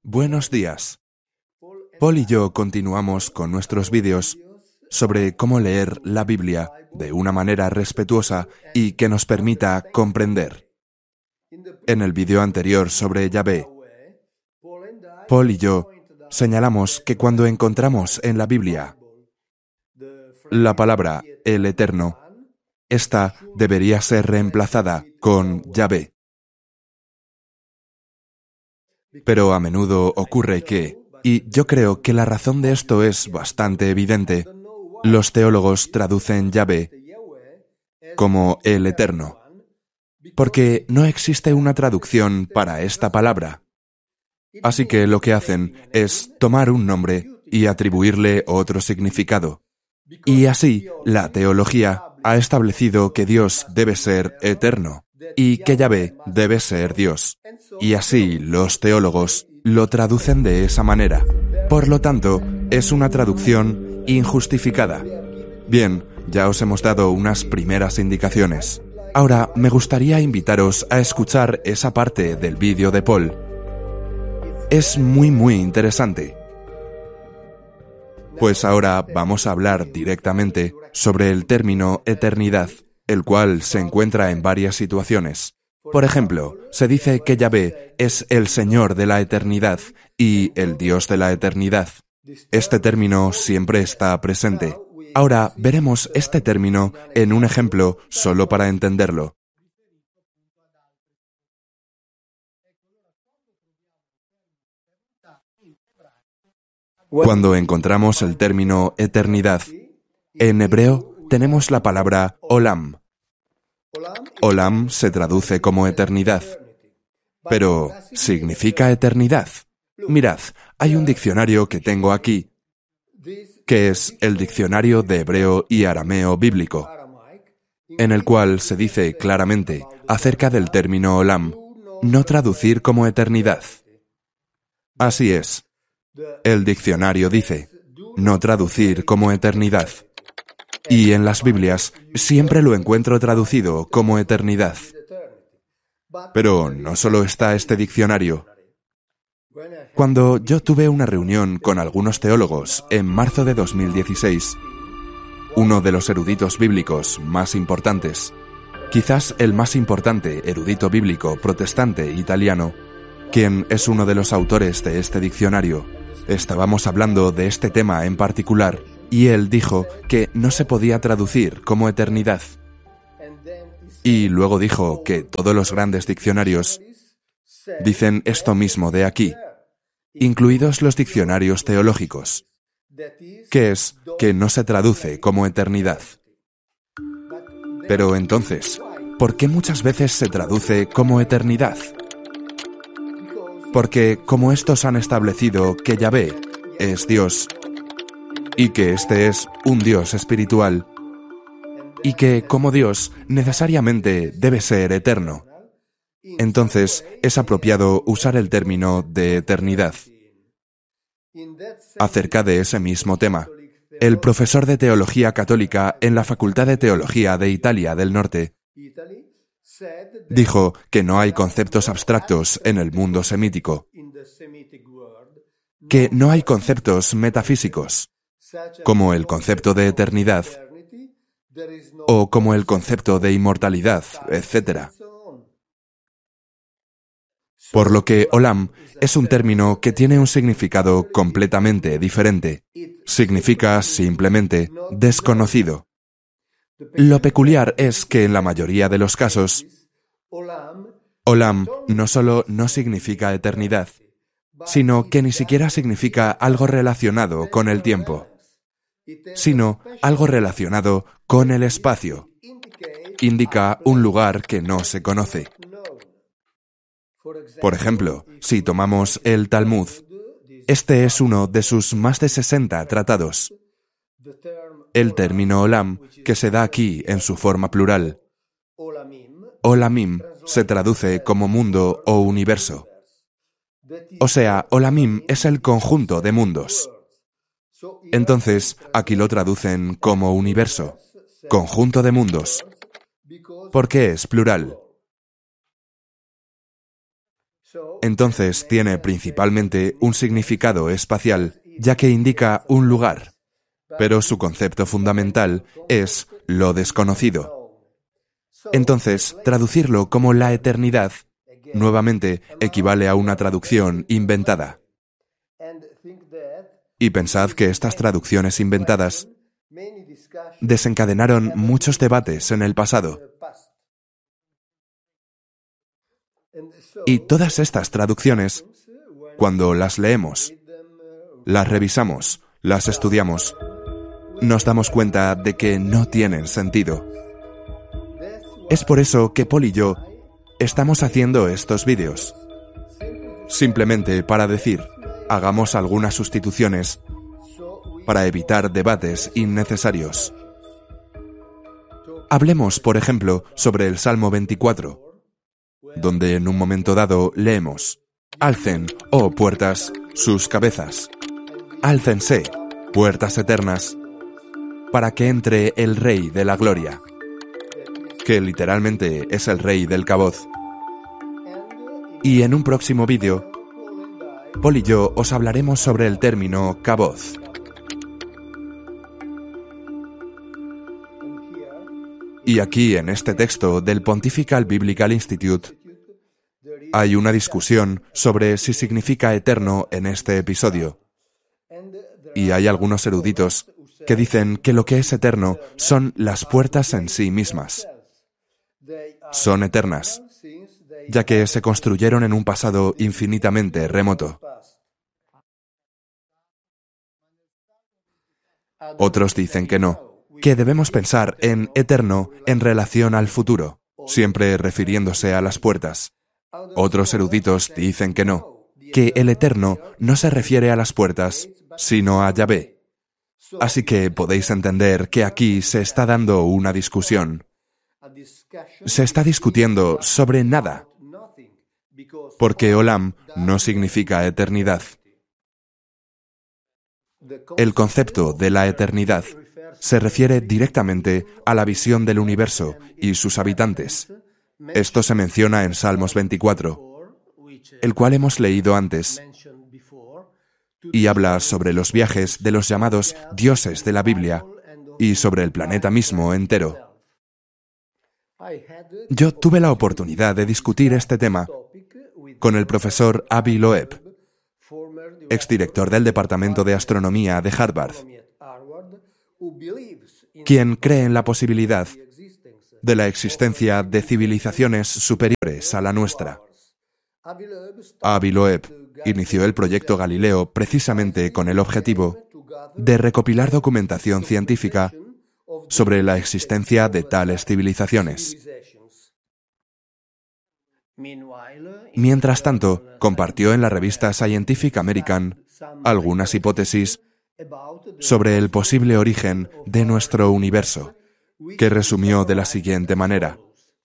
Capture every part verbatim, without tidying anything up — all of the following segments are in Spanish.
Buenos días. Paul y yo continuamos con nuestros vídeos sobre cómo leer la Biblia de una manera respetuosa y que nos permita comprender. En el vídeo anterior sobre Yahvé, Paul y yo señalamos que cuando encontramos en la Biblia la palabra el Eterno, esta debería ser reemplazada con Yahvé. Pero a menudo ocurre que, y yo creo que la razón de esto es bastante evidente, los teólogos traducen Yahvé como el Eterno, porque no existe una traducción para esta palabra. Así que lo que hacen es tomar un nombre y atribuirle otro significado. Y así, la teología ha establecido que Dios debe ser eterno y que Yahvé debe ser Dios. Y así los teólogos lo traducen de esa manera. Por lo tanto, es una traducción injustificada. Bien, ya os hemos dado unas primeras indicaciones. Ahora me gustaría invitaros a escuchar esa parte del vídeo de Paul. Es muy muy interesante. Pues ahora vamos a hablar directamente sobre el término eternidad, el cual se encuentra en varias situaciones. Por ejemplo, se dice que Yahvé es el Señor de la eternidad y el Dios de la eternidad. Este término siempre está presente. Ahora veremos este término en un ejemplo solo para entenderlo. Cuando encontramos el término eternidad, en hebreo tenemos la palabra olam. Olam se traduce como eternidad. Pero, ¿significa eternidad? Mirad, hay un diccionario que tengo aquí, que es el diccionario de hebreo y arameo bíblico, en el cual se dice claramente acerca del término olam, no traducir como eternidad. Así es. El diccionario dice, no traducir como eternidad. Y en las Biblias siempre lo encuentro traducido como eternidad. Pero no solo está este diccionario. Cuando yo tuve una reunión con algunos teólogos en marzo de dos mil dieciséis, uno de los eruditos bíblicos más importantes, quizás el más importante erudito bíblico protestante italiano, quien es uno de los autores de este diccionario, estábamos hablando de este tema en particular, y él dijo que no se podía traducir como eternidad. Y luego dijo que todos los grandes diccionarios dicen esto mismo de aquí, incluidos los diccionarios teológicos, que es que no se traduce como eternidad. Pero entonces, ¿por qué muchas veces se traduce como eternidad? Porque como estos han establecido que Yahvé es Dios, y que este es un Dios espiritual, y que como Dios necesariamente debe ser eterno, entonces es apropiado usar el término de eternidad. Acerca de ese mismo tema, el profesor de Teología Católica en la Facultad de Teología de Italia del Norte dijo que no hay conceptos abstractos en el mundo semítico, que no hay conceptos metafísicos, como el concepto de eternidad, o como el concepto de inmortalidad, etcétera. Por lo que olam es un término que tiene un significado completamente diferente. Significa simplemente desconocido. Lo peculiar es que en la mayoría de los casos, olam no solo no significa eternidad, sino que ni siquiera significa algo relacionado con el tiempo, sino algo relacionado con el espacio. Indica un lugar que no se conoce. Por ejemplo, si tomamos el Talmud, este es uno de sus más de sesenta tratados. El término olam, que se da aquí en su forma plural, olamim, se traduce como mundo o universo. O sea, olamim es el conjunto de mundos. Entonces, aquí lo traducen como universo, conjunto de mundos. ¿Por qué es plural? Entonces tiene principalmente un significado espacial, ya que indica un lugar, pero su concepto fundamental es lo desconocido. Entonces, traducirlo como la eternidad, nuevamente equivale a una traducción inventada. Y pensad que estas traducciones inventadas desencadenaron muchos debates en el pasado. Y todas estas traducciones, cuando las leemos, las revisamos, las estudiamos, nos damos cuenta de que no tienen sentido. Es por eso que Paul y yo estamos haciendo estos vídeos. Simplemente para decir, hagamos algunas sustituciones para evitar debates innecesarios. Hablemos, por ejemplo, sobre el Salmo veinticuatro, donde en un momento dado leemos: Alcen, oh puertas, sus cabezas. Álcense, puertas eternas, para que entre el Rey de la Gloria, que literalmente es el Rey del Caboz. Y en un próximo vídeo, Paul y yo os hablaremos sobre el término Caboz. Y aquí, en este texto del Pontifical Biblical Institute, hay una discusión sobre si significa eterno en este episodio. Y hay algunos eruditos que dicen que lo que es eterno son las puertas en sí mismas. Son eternas, ya que se construyeron en un pasado infinitamente remoto. Otros dicen que no, que debemos pensar en eterno en relación al futuro, siempre refiriéndose a las puertas. Otros eruditos dicen que no, que el eterno no se refiere a las puertas, sino a Yahvé. Así que podéis entender que aquí se está dando una discusión. Se está discutiendo sobre nada, porque Olam no significa eternidad. El concepto de la eternidad se refiere directamente a la visión del universo y sus habitantes. Esto se menciona en Salmos veinticuatro, el cual hemos leído antes, y habla sobre los viajes de los llamados dioses de la Biblia y sobre el planeta mismo entero. Yo tuve la oportunidad de discutir este tema con el profesor Avi Loeb, exdirector del Departamento de Astronomía de Harvard, quien cree en la posibilidad de la existencia de civilizaciones superiores a la nuestra. Avi Loeb inició el proyecto Galileo precisamente con el objetivo de recopilar documentación científica sobre la existencia de tales civilizaciones. Mientras tanto, compartió en la revista Scientific American algunas hipótesis sobre el posible origen de nuestro universo, que resumió de la siguiente manera: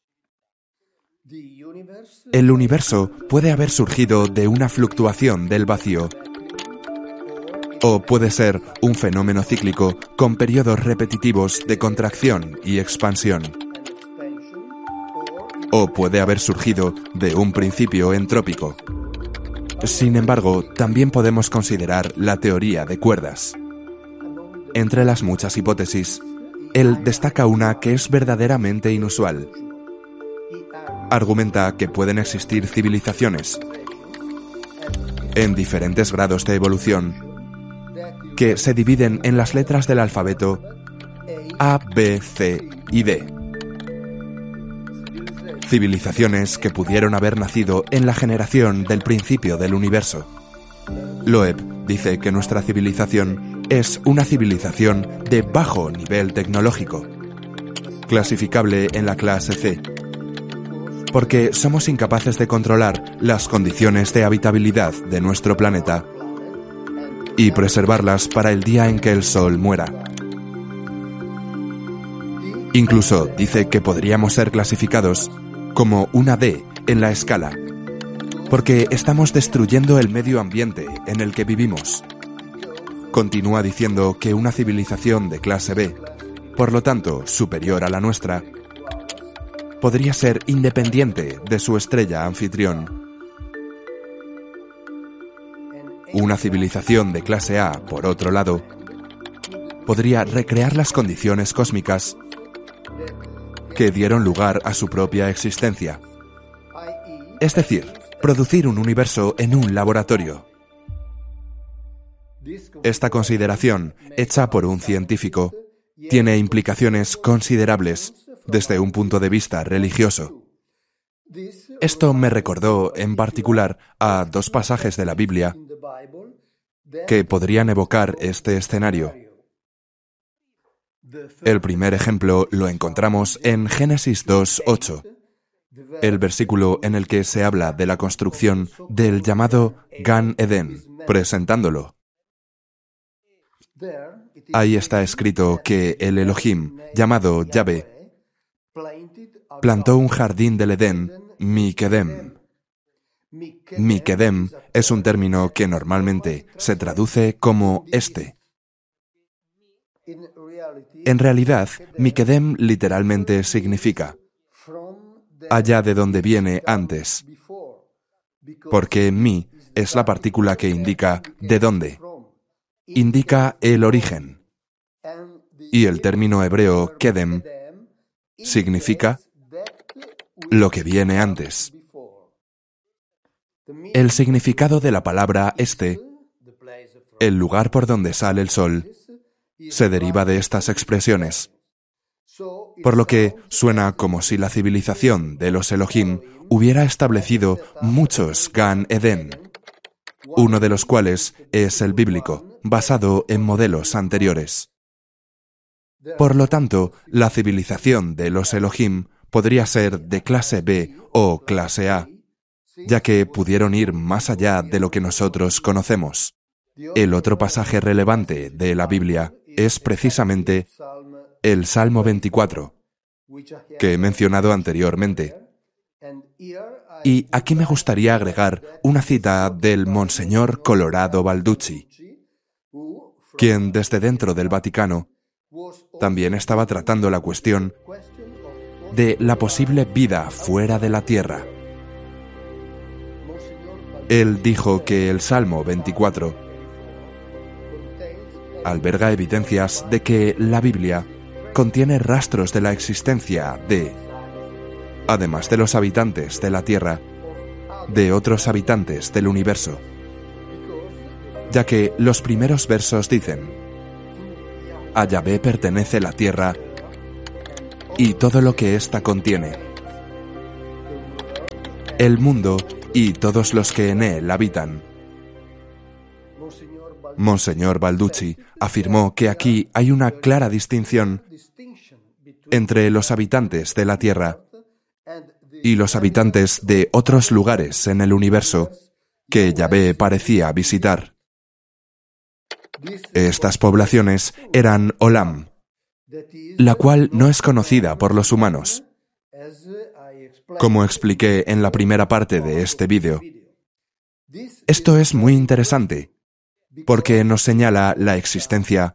el universo puede haber surgido de una fluctuación del vacío, o puede ser un fenómeno cíclico con periodos repetitivos de contracción y expansión, o puede haber surgido de un principio entrópico. Sin embargo, también podemos considerar la teoría de cuerdas. Entre las muchas hipótesis, él destaca una que es verdaderamente inusual. Argumenta que pueden existir civilizaciones en diferentes grados de evolución que se dividen en las letras del alfabeto A, B, C y D. Civilizaciones que pudieron haber nacido en la generación del principio del universo. Loeb dice que nuestra civilización es una civilización de bajo nivel tecnológico, clasificable en la clase C, porque somos incapaces de controlar las condiciones de habitabilidad de nuestro planeta y preservarlas para el día en que el Sol muera. Incluso dice que podríamos ser clasificados como una D en la escala, porque estamos destruyendo el medio ambiente en el que vivimos. Continúa diciendo que una civilización de clase B, por lo tanto superior a la nuestra, podría ser independiente de su estrella anfitrión. Una civilización de clase A, por otro lado, podría recrear las condiciones cósmicas que dieron lugar a su propia existencia. Es decir, producir un universo en un laboratorio. Esta consideración, hecha por un científico, tiene implicaciones considerables desde un punto de vista religioso. Esto me recordó, en particular, a dos pasajes de la Biblia que podrían evocar este escenario. El primer ejemplo lo encontramos en Génesis dos, ocho, el versículo en el que se habla de la construcción del llamado Gan Edén, presentándolo. Ahí está escrito que el Elohim, llamado Yahvé, plantó un jardín del Edén, Mikedem. Mikedem es un término que normalmente se traduce como este. En realidad, Mikedem literalmente significa allá de donde viene antes, porque mi es la partícula que indica de dónde, indica el origen, y el término hebreo kedem significa lo que viene antes. El significado de la palabra este, el lugar por donde sale el sol, se deriva de estas expresiones, por lo que suena como si la civilización de los Elohim hubiera establecido muchos Gan Edén, uno de los cuales es el bíblico, basado en modelos anteriores. Por lo tanto, la civilización de los Elohim podría ser de clase B o clase A, ya que pudieron ir más allá de lo que nosotros conocemos. El otro pasaje relevante de la Biblia es precisamente el Salmo veinticuatro, que he mencionado anteriormente. Y aquí me gustaría agregar una cita del Monseñor Colorado Balducci, quien desde dentro del Vaticano también estaba tratando la cuestión de la posible vida fuera de la Tierra. Él dijo que el Salmo veinticuatro alberga evidencias de que la Biblia contiene rastros de la existencia de, además de los habitantes de la Tierra, de otros habitantes del universo, ya que los primeros versos dicen: a Yahvé pertenece la tierra y todo lo que ésta contiene, el mundo y todos los que en él habitan. Monseñor Balducci afirmó que aquí hay una clara distinción entre los habitantes de la Tierra y los habitantes de otros lugares en el universo que Yahvé parecía visitar. Estas poblaciones eran Olam, la cual no es conocida por los humanos, como expliqué en la primera parte de este vídeo. Esto es muy interesante, porque nos señala la existencia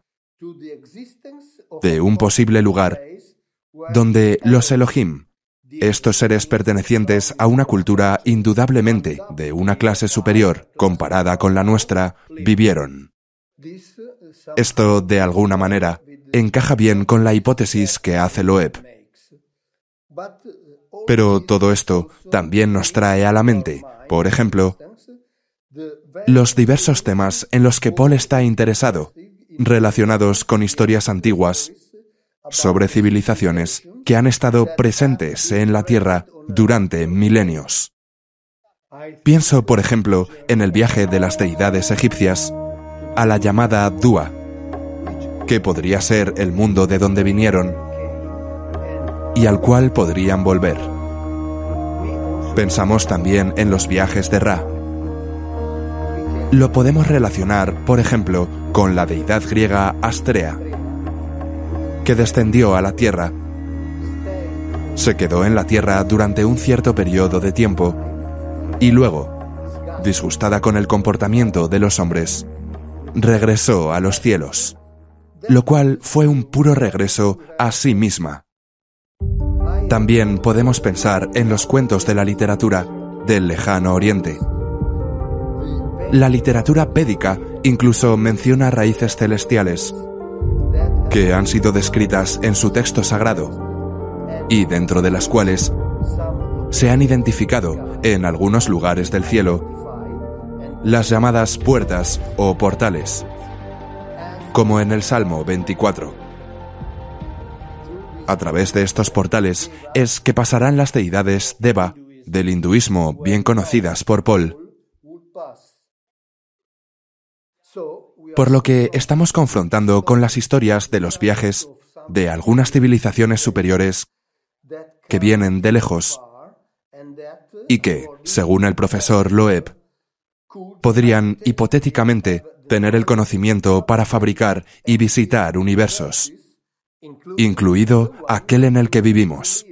de un posible lugar donde los Elohim, estos seres pertenecientes a una cultura indudablemente de una clase superior comparada con la nuestra, vivieron. Esto, de alguna manera, encaja bien con la hipótesis que hace Loeb. Pero todo esto también nos trae a la mente, por ejemplo, los diversos temas en los que Paul está interesado, relacionados con historias antiguas, sobre civilizaciones que han estado presentes en la Tierra durante milenios. Pienso, por ejemplo, en el viaje de las deidades egipcias a la llamada Dua, que podría ser el mundo de donde vinieron y al cual podrían volver. Pensamos también en los viajes de Ra. Lo podemos relacionar, por ejemplo, con la deidad griega Astrea, que descendió a la Tierra, se quedó en la Tierra durante un cierto periodo de tiempo y luego, disgustada con el comportamiento de los hombres, regresó a los cielos, lo cual fue un puro regreso a sí misma. También podemos pensar en los cuentos de la literatura del Lejano Oriente, La literatura védica incluso menciona raíces celestiales que han sido descritas en su texto sagrado y dentro de las cuales se han identificado en algunos lugares del cielo las llamadas puertas o portales, como en el Salmo veinticuatro. A través de estos portales es que pasarán las deidades Deva del hinduismo bien conocidas por Paul. Por lo que estamos confrontando con las historias de los viajes de algunas civilizaciones superiores que vienen de lejos y que, según el profesor Loeb, podrían hipotéticamente tener el conocimiento para fabricar y visitar universos, incluido aquel en el que vivimos.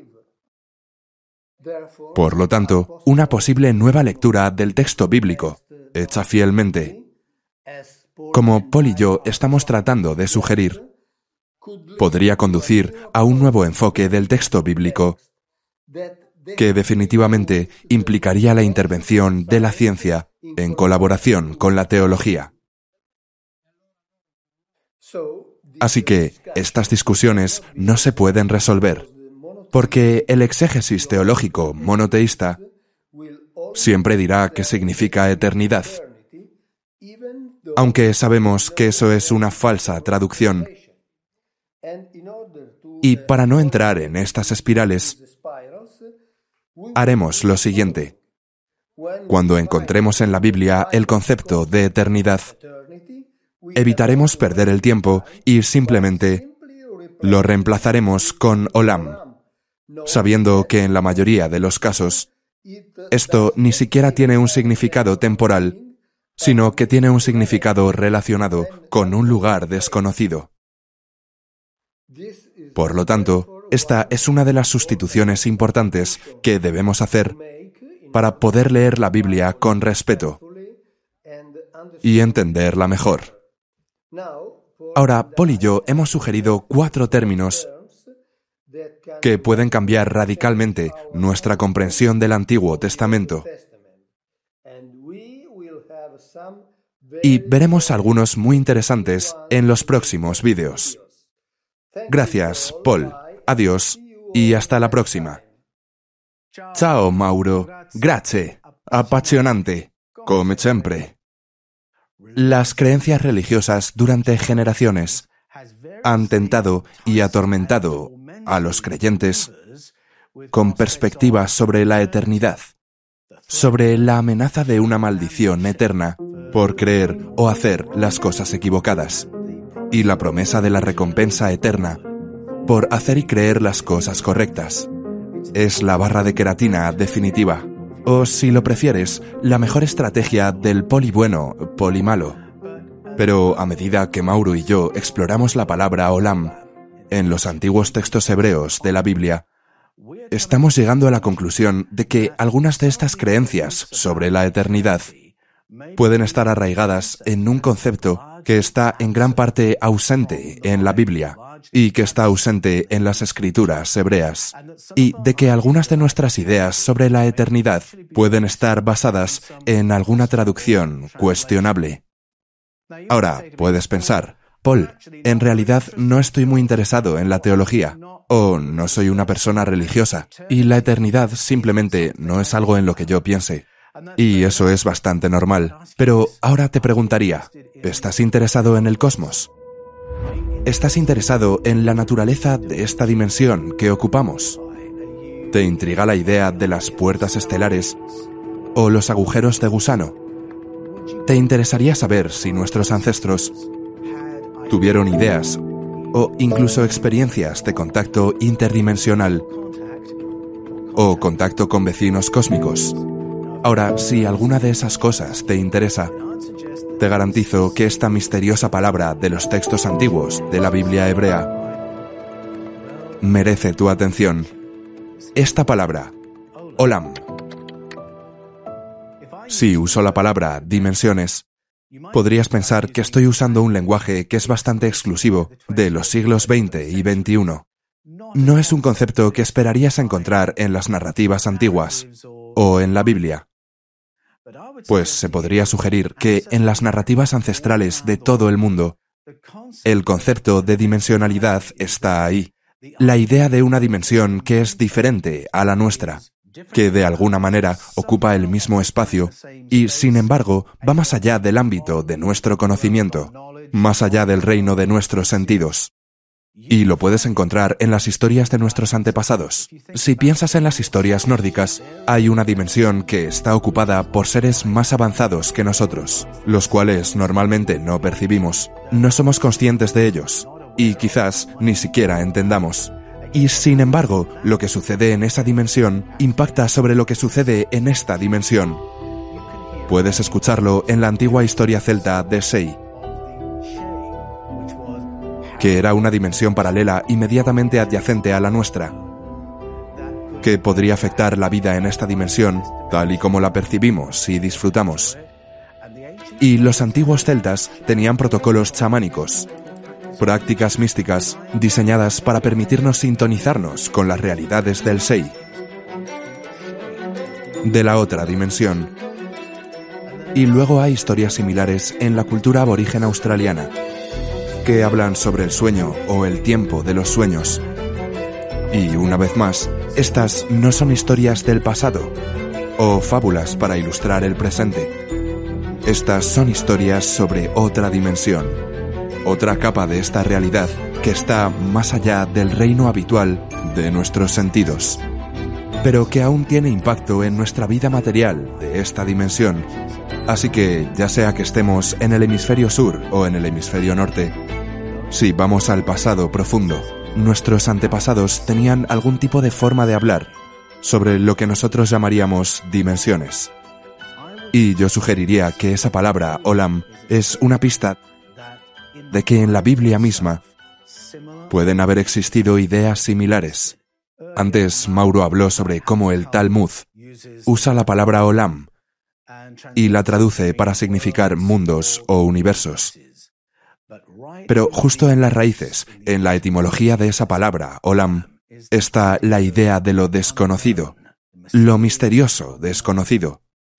Por lo tanto, una posible nueva lectura del texto bíblico, hecha fielmente, como Paul y yo estamos tratando de sugerir, podría conducir a un nuevo enfoque del texto bíblico que definitivamente implicaría la intervención de la ciencia en colaboración con la teología. Así que estas discusiones no se pueden resolver, porque el exégesis teológico monoteísta siempre dirá que significa eternidad, aunque sabemos que eso es una falsa traducción. Y para no entrar en estas espirales, haremos lo siguiente. Cuando encontremos en la Biblia el concepto de eternidad, evitaremos perder el tiempo y simplemente lo reemplazaremos con Olam, sabiendo que en la mayoría de los casos esto ni siquiera tiene un significado temporal, sino que tiene un significado relacionado con un lugar desconocido. Por lo tanto, esta es una de las sustituciones importantes que debemos hacer para poder leer la Biblia con respeto y entenderla mejor. Ahora, Paul y yo hemos sugerido cuatro términos que pueden cambiar radicalmente nuestra comprensión del Antiguo Testamento. Y veremos algunos muy interesantes en los próximos vídeos. Gracias, Paul. Adiós y hasta la próxima. Ciao, Mauro. Grazie. Appassionante. Come sempre. Las creencias religiosas durante generaciones han tentado y atormentado a los creyentes con perspectivas sobre la eternidad, sobre la amenaza de una maldición eterna por creer o hacer las cosas equivocadas, y la promesa de la recompensa eterna por hacer y creer las cosas correctas. Es la barra de queratina definitiva, o si lo prefieres, la mejor estrategia del poli bueno, poli malo. Pero a medida que Mauro y yo exploramos la palabra Olam en los antiguos textos hebreos de la Biblia, estamos llegando a la conclusión de que algunas de estas creencias sobre la eternidad pueden estar arraigadas en un concepto que está en gran parte ausente en la Biblia y que está ausente en las escrituras hebreas, y de que algunas de nuestras ideas sobre la eternidad pueden estar basadas en alguna traducción cuestionable. Ahora, puedes pensar, Paul, en realidad no estoy muy interesado en la teología, o no soy una persona religiosa, y la eternidad simplemente no es algo en lo que yo piense. Y eso es bastante normal. Pero ahora te preguntaría, ¿estás interesado en el cosmos? ¿Estás interesado en la naturaleza de esta dimensión que ocupamos? ¿Te intriga la idea de las puertas estelares o los agujeros de gusano? ¿Te interesaría saber si nuestros ancestros tuvieron ideas o incluso experiencias de contacto interdimensional o contacto con vecinos cósmicos? Ahora, si alguna de esas cosas te interesa, te garantizo que esta misteriosa palabra de los textos antiguos de la Biblia hebrea merece tu atención. Esta palabra, Olam. Si uso la palabra dimensiones, podrías pensar que estoy usando un lenguaje que es bastante exclusivo de los siglos veinte y veintiuno. No es un concepto que esperarías encontrar en las narrativas antiguas o en la Biblia. Pues se podría sugerir que en las narrativas ancestrales de todo el mundo, el concepto de dimensionalidad está ahí. La idea de una dimensión que es diferente a la nuestra, que de alguna manera ocupa el mismo espacio y, sin embargo, va más allá del ámbito de nuestro conocimiento, más allá del reino de nuestros sentidos. Y lo puedes encontrar en las historias de nuestros antepasados. Si piensas en las historias nórdicas, hay una dimensión que está ocupada por seres más avanzados que nosotros, los cuales normalmente no percibimos. No somos conscientes de ellos, y quizás ni siquiera entendamos. Y sin embargo, lo que sucede en esa dimensión impacta sobre lo que sucede en esta dimensión. Puedes escucharlo en la antigua historia celta de Sei, que era una dimensión paralela inmediatamente adyacente a la nuestra, que podría afectar la vida en esta dimensión, tal y como la percibimos y disfrutamos. Y los antiguos celtas tenían protocolos chamánicos, prácticas místicas diseñadas para permitirnos sintonizarnos con las realidades del Sei, de la otra dimensión. Y luego hay historias similares en la cultura aborigen australiana, que hablan sobre el sueño o el tiempo de los sueños. Y una vez más, estas no son historias del pasado o fábulas para ilustrar el presente. Estas son historias sobre otra dimensión, otra capa de esta realidad que está más allá del reino habitual de nuestros sentidos, pero que aún tiene impacto en nuestra vida material de esta dimensión. Así que, ya sea que estemos en el hemisferio sur o en el hemisferio norte, si vamos al pasado profundo, nuestros antepasados tenían algún tipo de forma de hablar sobre lo que nosotros llamaríamos dimensiones. Y yo sugeriría que esa palabra, Olam, es una pista de que en la Biblia misma pueden haber existido ideas similares. Antes Mauro habló sobre cómo el Talmud usa la palabra Olam y la traduce para significar mundos o universos. Pero justo en las raíces, en la etimología de esa palabra, Olam, está la idea de lo desconocido, lo misterioso desconocido.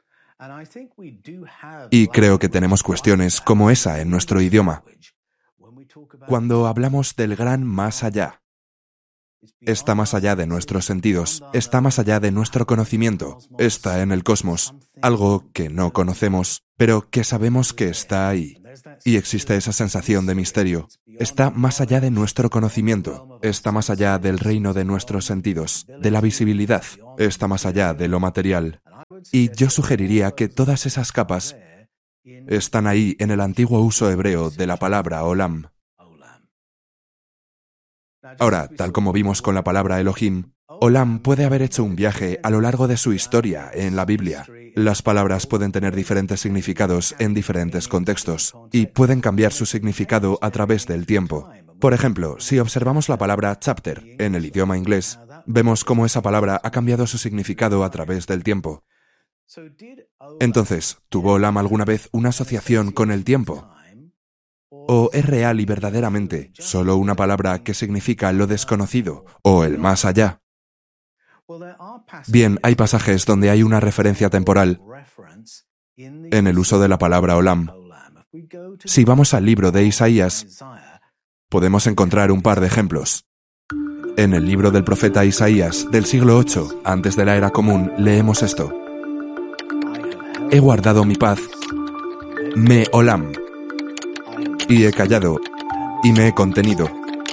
Y creo que tenemos cuestiones como esa en nuestro idioma. Cuando hablamos del gran más allá, está más allá de nuestros sentidos, está más allá de nuestro conocimiento, está en el cosmos, algo que no conocemos, pero que sabemos que está ahí. Y existe esa sensación de misterio. Está más allá de nuestro conocimiento, está más allá del reino de nuestros sentidos, de la visibilidad, está más allá de lo material. Y yo sugeriría que todas esas capas están ahí en el antiguo uso hebreo de la palabra Olam. Ahora, tal como vimos con la palabra Elohim, Olam puede haber hecho un viaje a lo largo de su historia en la Biblia. Las palabras pueden tener diferentes significados en diferentes contextos y pueden cambiar su significado a través del tiempo. Por ejemplo, si observamos la palabra chapter en el idioma inglés, vemos cómo esa palabra ha cambiado su significado a través del tiempo. Entonces, ¿tuvo Olam alguna vez una asociación con el tiempo? ¿O es real y verdaderamente solo una palabra que significa lo desconocido o el más allá? Bien, hay pasajes donde hay una referencia temporal en el uso de la palabra Olam. Si vamos al libro de Isaías, podemos encontrar un par de ejemplos. En el libro del profeta Isaías del siglo ocho, antes de la era común, leemos esto: He guardado mi paz, me Olam, y he callado, y me he contenido.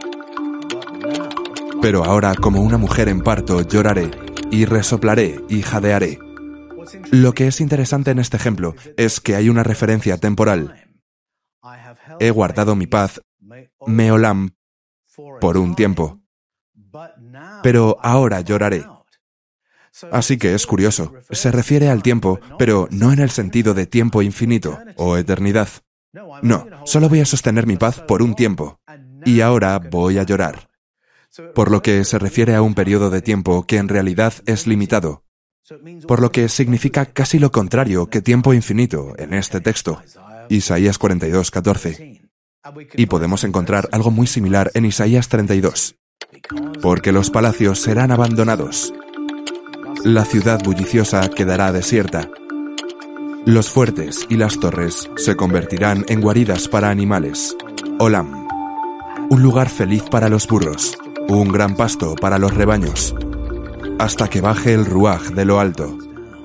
Pero ahora, como una mujer en parto, lloraré, y resoplaré, y jadearé. Lo que es interesante en este ejemplo es que hay una referencia temporal. He guardado mi paz, me Olam, por un tiempo. Pero ahora lloraré. Así que es curioso. Se refiere al tiempo, pero no en el sentido de tiempo infinito o eternidad. No, solo voy a sostener mi paz por un tiempo. Y ahora voy a llorar. Por lo que se refiere a un periodo de tiempo que en realidad es limitado. Por lo que significa casi lo contrario que tiempo infinito en este texto. Isaías cuarenta y dos, catorce. Y podemos encontrar algo muy similar en Isaías treinta y dos. Porque los palacios serán abandonados. La ciudad bulliciosa quedará desierta. Los fuertes y las torres se convertirán en guaridas para animales. Olam. Un lugar feliz para los burros. Un gran pasto para los rebaños. Hasta que baje el ruaj de lo alto.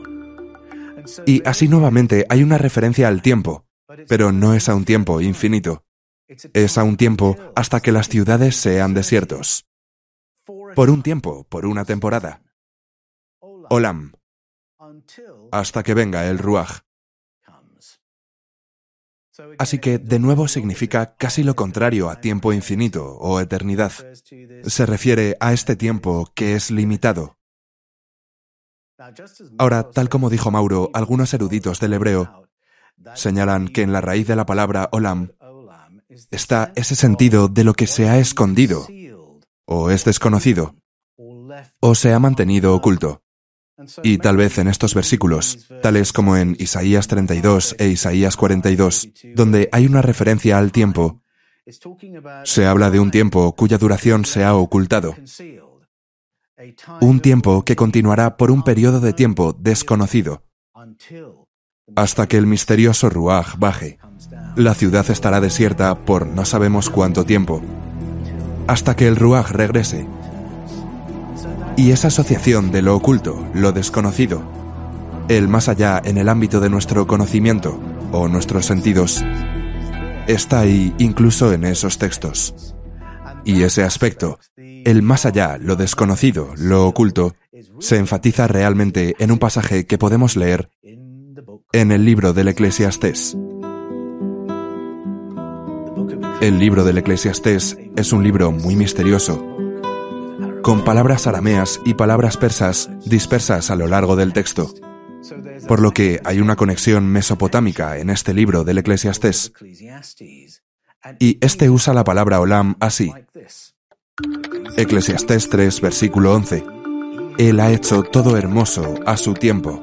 Y así nuevamente hay una referencia al tiempo, pero no es a un tiempo infinito. Es a un tiempo hasta que las ciudades sean desiertos. Por un tiempo, por una temporada. Olam. Hasta que venga el ruaj. Así que, de nuevo, significa casi lo contrario a tiempo infinito o eternidad. Se refiere a este tiempo que es limitado. Ahora, tal como dijo Mauro, algunos eruditos del hebreo señalan que en la raíz de la palabra olam está ese sentido de lo que se ha escondido, o es desconocido, o se ha mantenido oculto. Y tal vez en estos versículos, tales como en Isaías treinta y dos e Isaías cuarenta y dos, donde hay una referencia al tiempo, se habla de un tiempo cuya duración se ha ocultado. Un tiempo que continuará por un periodo de tiempo desconocido, hasta que el misterioso ruaj baje. La ciudad estará desierta por no sabemos cuánto tiempo, hasta que el ruaj regrese. Y esa asociación de lo oculto, lo desconocido, el más allá en el ámbito de nuestro conocimiento o nuestros sentidos, está ahí incluso en esos textos. Y ese aspecto, el más allá, lo desconocido, lo oculto, se enfatiza realmente en un pasaje que podemos leer en el libro del Eclesiastés. El libro del Eclesiastés es un libro muy misterioso, con palabras arameas y palabras persas dispersas a lo largo del texto, por lo que hay una conexión mesopotámica en este libro del Eclesiastés. Y este usa la palabra olam así. Eclesiastés tres, versículo once. Él ha hecho todo hermoso a su tiempo.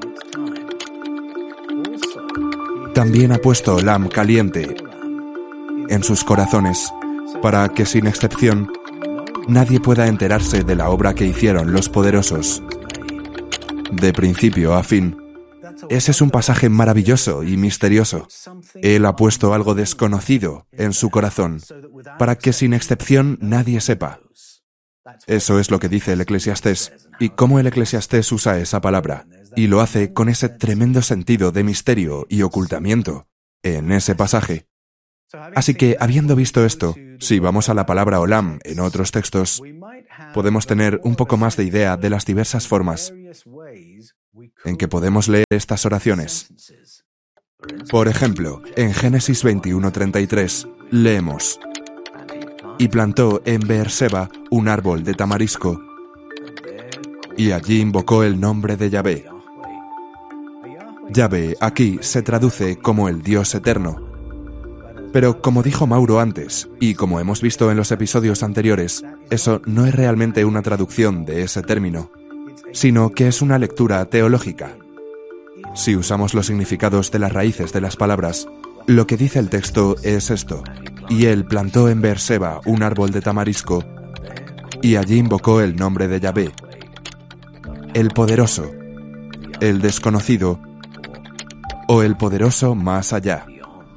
También ha puesto olam caliente en sus corazones, para que sin excepción nadie pueda enterarse de la obra que hicieron los poderosos, de principio a fin. Ese es un pasaje maravilloso y misterioso. Él ha puesto algo desconocido en su corazón, para que sin excepción nadie sepa. Eso es lo que dice el Eclesiastés, y cómo el Eclesiastés usa esa palabra, y lo hace con ese tremendo sentido de misterio y ocultamiento en ese pasaje. Así que, habiendo visto esto, si vamos a la palabra olam en otros textos, podemos tener un poco más de idea de las diversas formas en que podemos leer estas oraciones. Por ejemplo, en Génesis veintiuno, treinta y tres, leemos: y plantó en Beerseba un árbol de tamarisco, y allí invocó el nombre de Yahvé. Yahvé aquí se traduce como el Dios eterno. Pero como dijo Mauro antes, y como hemos visto en los episodios anteriores, eso no es realmente una traducción de ese término, sino que es una lectura teológica. Si usamos los significados de las raíces de las palabras, lo que dice el texto es esto: y él plantó en Beerseba un árbol de tamarisco, y allí invocó el nombre de Yahvé, el poderoso, el desconocido, o el poderoso más allá.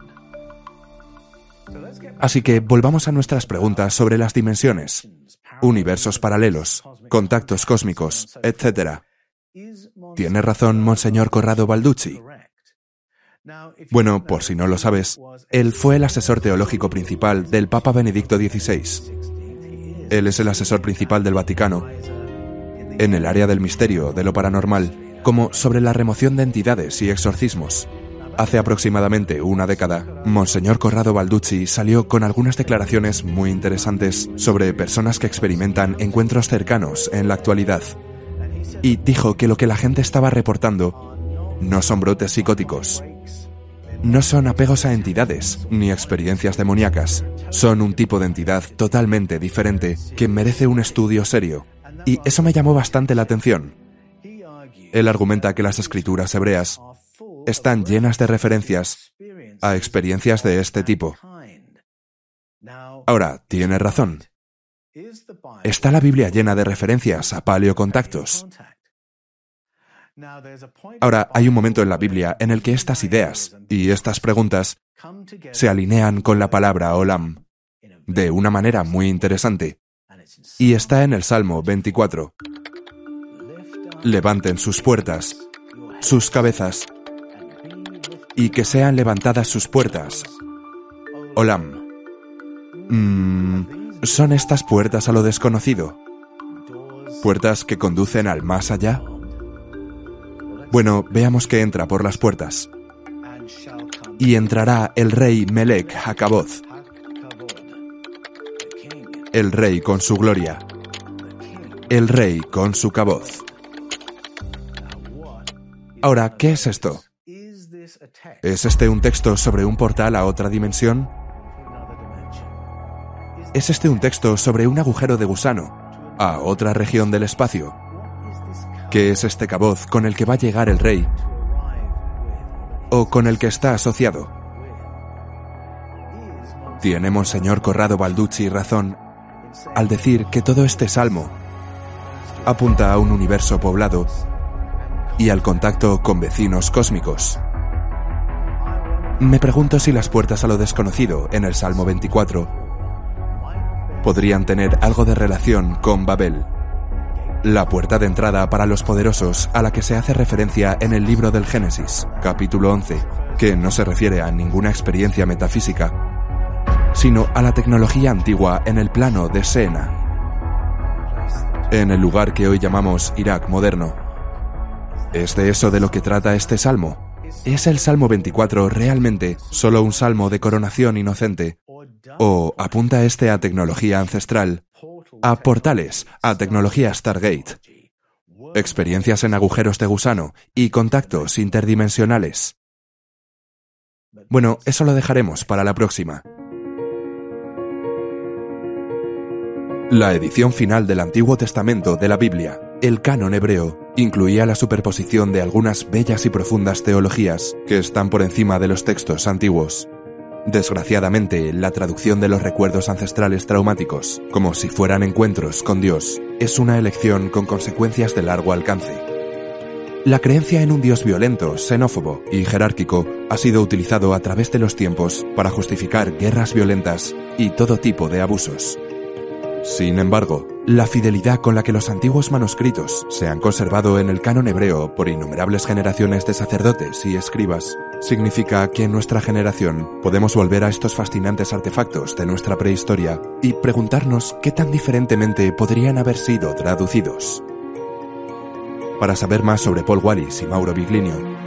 Así que volvamos a nuestras preguntas sobre las dimensiones, universos paralelos, contactos cósmicos, etcétera. ¿Tiene razón Monseñor Corrado Balducci? Bueno, por si no lo sabes, él fue el asesor teológico principal del Papa Benedicto dieciséis. Él es el asesor principal del Vaticano en el área del misterio, de lo paranormal, como sobre la remoción de entidades y exorcismos. Hace aproximadamente una década, Monseñor Corrado Balducci salió con algunas declaraciones muy interesantes sobre personas que experimentan encuentros cercanos en la actualidad. Y dijo que lo que la gente estaba reportando no son brotes psicóticos, no son apegos a entidades ni experiencias demoníacas. Son un tipo de entidad totalmente diferente que merece un estudio serio. Y eso me llamó bastante la atención. Él argumenta que las escrituras hebreas están llenas de referencias a experiencias de este tipo. Ahora, tiene razón. ¿Está la Biblia llena de referencias a paleocontactos? Ahora, hay un momento en la Biblia en el que estas ideas y estas preguntas se alinean con la palabra Olam de una manera muy interesante. Y está en el Salmo veinticuatro. Levanten sus puertas, sus cabezas, y que sean levantadas sus puertas. Olam. Mm, ¿Son estas puertas a lo desconocido? ¿Puertas que conducen al más allá? Bueno, veamos que entra por las puertas. Y entrará el rey Melech Hacaboth, el rey con su gloria, el rey con su caboz. Ahora, ¿qué es esto? ¿Es este un texto sobre un portal a otra dimensión? ¿Es este un texto sobre un agujero de gusano a otra región del espacio? ¿Qué es este caboz con el que va a llegar el rey? ¿O con el que está asociado? ¿Tiene Monseñor Corrado Balducci razón al decir que todo este salmo apunta a un universo poblado y al contacto con vecinos cósmicos? Me pregunto si las puertas a lo desconocido en el Salmo veinticuatro podrían tener algo de relación con Babel, la puerta de entrada para los poderosos a la que se hace referencia en el libro del Génesis, capítulo once, que no se refiere a ninguna experiencia metafísica, sino a la tecnología antigua en el plano de Sena, en el lugar que hoy llamamos Irak moderno. ¿Es de eso de lo que trata este salmo? ¿Es el Salmo veinticuatro realmente solo un salmo de coronación inocente? ¿O apunta este a tecnología ancestral, a portales, a tecnología Stargate, experiencias en agujeros de gusano y contactos interdimensionales? Bueno, eso lo dejaremos para la próxima. La edición final del Antiguo Testamento de la Biblia, el canon hebreo, incluía la superposición de algunas bellas y profundas teologías que están por encima de los textos antiguos. Desgraciadamente, la traducción de los recuerdos ancestrales traumáticos, como si fueran encuentros con Dios, es una elección con consecuencias de largo alcance. La creencia en un Dios violento, xenófobo y jerárquico ha sido utilizado a través de los tiempos para justificar guerras violentas y todo tipo de abusos. Sin embargo, la fidelidad con la que los antiguos manuscritos se han conservado en el canon hebreo por innumerables generaciones de sacerdotes y escribas significa que en nuestra generación podemos volver a estos fascinantes artefactos de nuestra prehistoria y preguntarnos qué tan diferentemente podrían haber sido traducidos. Para saber más sobre Paul Wallis y Mauro Biglinio,